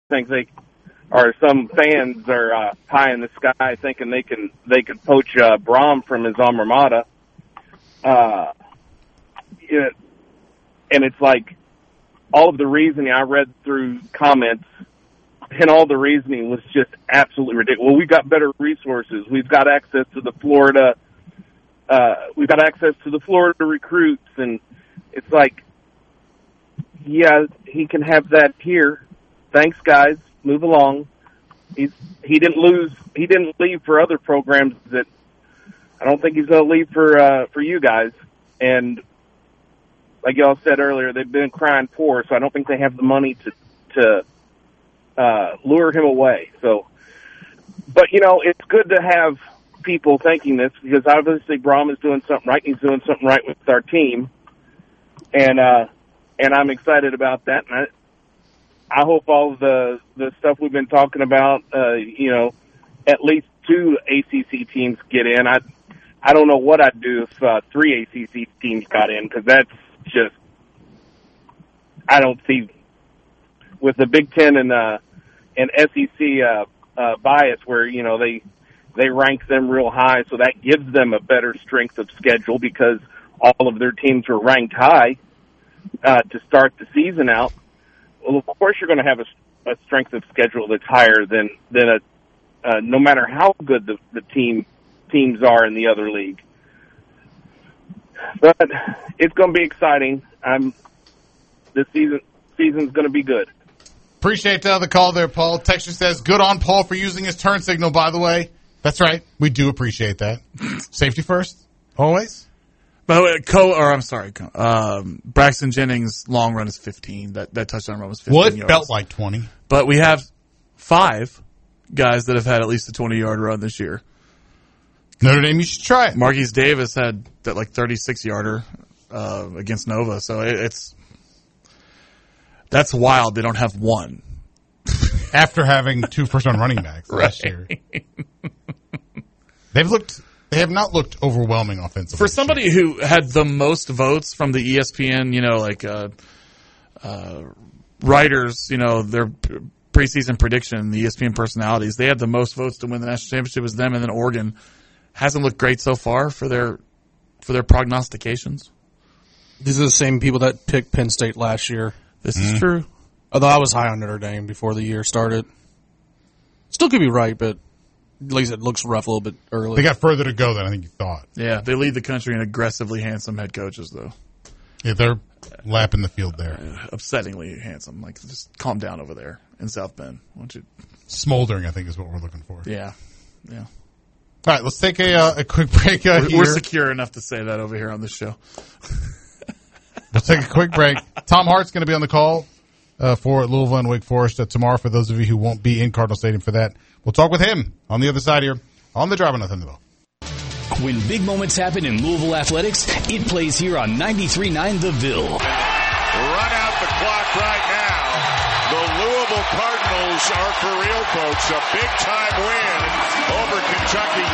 think some fans are pie in the sky thinking they can poach Braum from his alma mater. And it's like all of the reasoning I read through comments, and all the reasoning was just absolutely ridiculous. Well, we've got better resources. We've got access to the Florida. We've got access to the Florida recruits, and it's like, yeah, he can have that here. Thanks, guys. Move along. He didn't leave for other programs that I don't think he's going to leave for you guys. And like y'all said earlier, they've been crying poor, so I don't think they have the money to lure him away. So, but it's good to have people thinking this, because obviously Braum is doing something right. He's doing something right with our team, and I'm excited about that. And I hope all of the stuff we've been talking about, at least 2 ACC teams get in. I don't know what I'd do if 3 ACC teams got in, because that's just, I don't see, with the Big Ten and SEC bias where they rank them real high, so that gives them a better strength of schedule because all of their teams were ranked high to start the season out. Well, of course you're going to have a strength of schedule that's higher than no matter how good the teams are in the other league. But it's going to be exciting. This season's going to be good. Appreciate the call there, Paul. Texture says, good on Paul for using his turn signal, by the way. That's right. We do appreciate that. Safety first, always. By the way, Braxton Jennings' long run is 15. That touchdown run was 15 yards. Well, it felt like 20. But we have 5 guys that have had at least a 20-yard run this year. Notre Dame, you should try it. Marquise Davis had that 36-yarder against Nova. So that's wild. They don't have one. After having 2 first-round running backs last year. They have not looked overwhelming offensively. For somebody who had the most votes from the ESPN, writers, their preseason prediction, the ESPN personalities, they had the most votes to win the national championship was them, and then Oregon hasn't looked great so far for their prognostications. These are the same people that picked Penn State last year. This is true. Although I was high on Notre Dame before the year started. Still could be right, but like I said, it looks rough a little bit early. They got further to go than I think you thought. Yeah, they lead the country in aggressively handsome head coaches, though. Yeah, they're lapping the field there. Upsettingly handsome. Just calm down over there in South Bend. Why don't you? Smoldering, I think, is what we're looking for. Yeah. All right, let's take a quick break here. We're secure enough to say that over here on this show. Let's take a quick break. Tom Hart's going to be on the call for Louisville and Wake Forest tomorrow, for those of you who won't be in Cardinal Stadium for that. We'll talk with him on the other side here on the Drive on Nothing Though. When big moments happen in Louisville athletics, it plays here on 93.9 The Ville. Run out the clock right now. The Louisville Cardinals are for real, folks. A big-time win over Kentucky,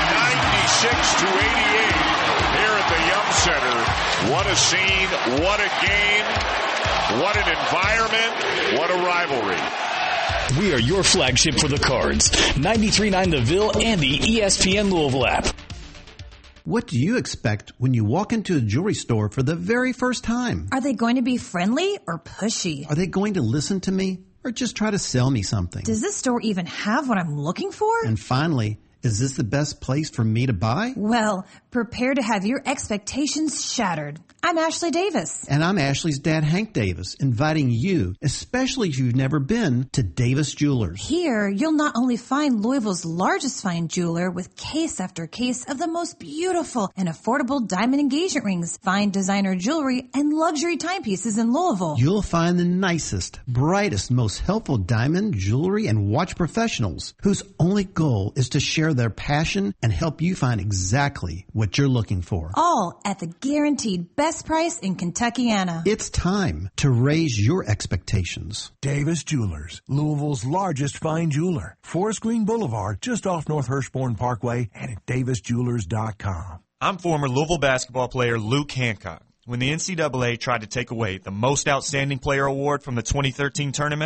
96-88 here at the Yum Center. What a scene, what a game, what an environment, what a rivalry. We are your flagship for the Cards. 93.9 The Ville and the ESPN Louisville app. What do you expect when you walk into a jewelry store for the very first time? Are they going to be friendly or pushy? Are they going to listen to me or just try to sell me something? Does this store even have what I'm looking for? And finally, is this the best place for me to buy? Well, prepare to have your expectations shattered. I'm Ashley Davis. And I'm Ashley's dad, Hank Davis, inviting you, especially if you've never been, to Davis Jewelers. Here, you'll not only find Louisville's largest fine jeweler with case after case of the most beautiful and affordable diamond engagement rings, fine designer jewelry, and luxury timepieces in Louisville. You'll find the nicest, brightest, most helpful diamond, jewelry, and watch professionals whose only goal is to share their passion and help you find exactly what you're looking for. All at the guaranteed best price in Kentuckiana. It's time to raise your expectations. Davis Jewelers, Louisville's largest fine jeweler. Forest Green Boulevard, just off North Hirschborn Parkway, and at davisjewelers.com. I'm former Louisville basketball player Luke Hancock. When the NCAA tried to take away the Most Outstanding Player award from the 2013 tournament,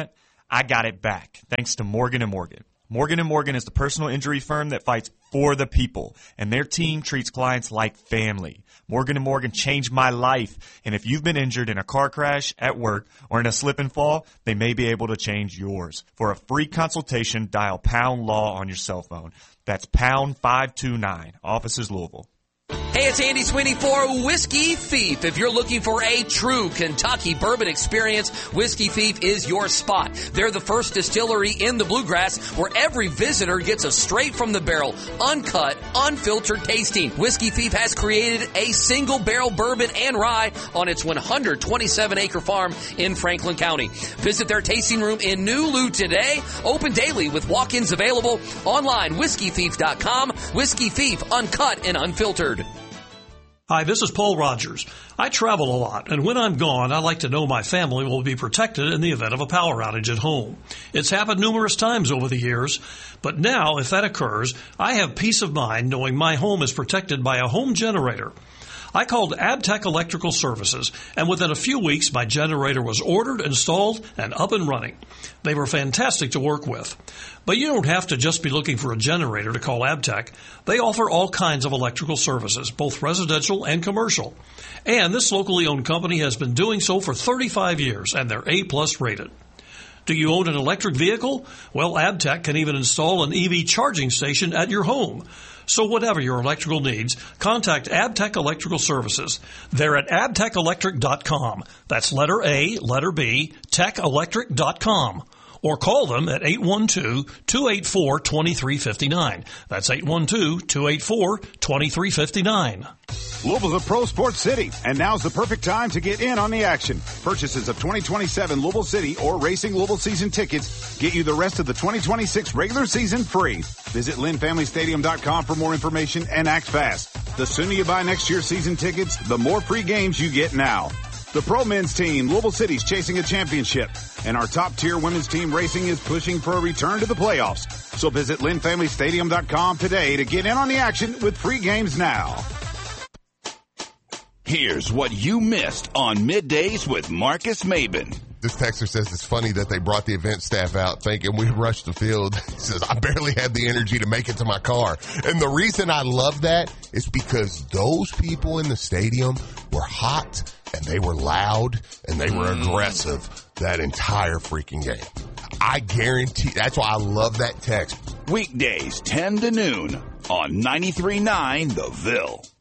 I got it back, thanks to Morgan & Morgan. Morgan & Morgan is the personal injury firm that fights for the people, and their team treats clients like family. Morgan & Morgan changed my life, and if you've been injured in a car crash, at work, or in a slip and fall, they may be able to change yours. For a free consultation, dial #LAW on your cell phone. That's #529, offices Louisville. Hey, it's Andy Sweeney for Whiskey Thief. If you're looking for a true Kentucky bourbon experience, Whiskey Thief is your spot. They're the first distillery in the Bluegrass where every visitor gets a straight from the barrel, uncut, unfiltered tasting. Whiskey Thief has created a single barrel bourbon and rye on its 127-acre farm in Franklin County. Visit their tasting room in New Lou today. Open daily with walk-ins available. Online, whiskeythief.com. Whiskey Thief, uncut and unfiltered. Hi, this is Paul Rogers. I travel a lot, and when I'm gone, I like to know my family will be protected in the event of a power outage at home. It's happened numerous times over the years, but now, if that occurs, I have peace of mind knowing my home is protected by a home generator. I called Abtech Electrical Services, and within a few weeks, my generator was ordered, installed, and up and running. They were fantastic to work with. But you don't have to just be looking for a generator to call Abtech. They offer all kinds of electrical services, both residential and commercial. And this locally owned company has been doing so for 35 years, and they're A+ rated. Do you own an electric vehicle? Well, Abtech can even install an EV charging station at your home. So whatever your electrical needs, contact Abtech Electrical Services. They're at abtechelectric.com. That's letter A, letter B, techelectric.com. Or call them at 812-284-2359. That's 812-284-2359. Louisville's a pro sports city, and now's the perfect time to get in on the action. Purchases of 2027 Louisville City or Racing Louisville season tickets get you the rest of the 2026 regular season free. Visit LynnFamilyStadium.com for more information and act fast. The sooner you buy next year's season tickets, the more free games you get now. The pro men's team, Louisville City's chasing a championship, and our top-tier women's team racing is pushing for a return to the playoffs. So visit LynnFamilyStadium.com today to get in on the action with free games now. Here's what you missed on Middays with Marcus Maben. This texter says it's funny that they brought the event staff out thinking we rushed the field. He says, I barely had the energy to make it to my car. And the reason I love that is because those people in the stadium were hot and they were loud and they were aggressive that entire freaking game. I guarantee. That's why I love that text. Weekdays 10 to noon on 93.9 The Ville.